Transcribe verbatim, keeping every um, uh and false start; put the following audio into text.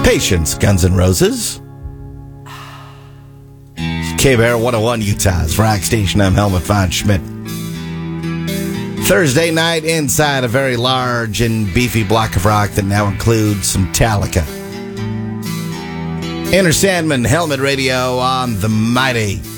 Patience, Guns N' Roses. K-Bear one oh one Utah's rock station. I'm Helmut von Schmidt. Thursday night inside a very large and beefy block of rock that now includes some Metallica. Enter Sandman, Helmet Radio on the mighty